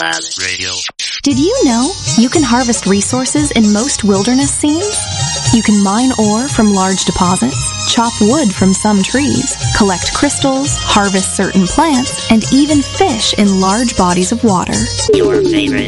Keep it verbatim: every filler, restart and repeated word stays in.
Planet Radio. Did you know you can harvest resources in most wilderness scenes? You can mine ore from large deposits, chop wood from some trees, collect crystals, harvest certain plants, and even fish in large bodies of water. Your favorite